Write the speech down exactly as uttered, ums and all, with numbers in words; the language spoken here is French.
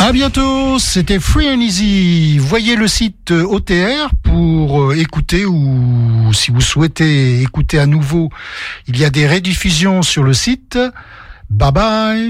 À bientôt, c'était Free and Easy. Voyez le site O T R pour écouter ou si vous souhaitez écouter à nouveau, il y a des rediffusions sur le site. Bye bye.